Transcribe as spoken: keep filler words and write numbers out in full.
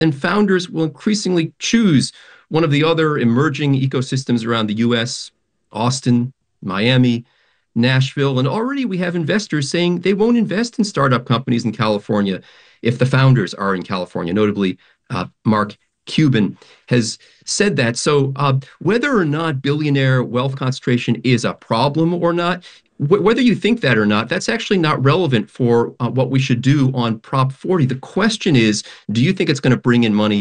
and founders will increasingly choose one of the other emerging ecosystems around the U S, Austin, Miami, Nashville, and already we have investors saying they won't invest in startup companies in California if the founders are in California. Notably, uh, Mark Cuban has said that. So, uh, whether or not billionaire wealth concentration is a problem or not, wh- whether you think that or not, that's actually not relevant for uh, what we should do on Prop forty. The question is, do you think it's going to bring in money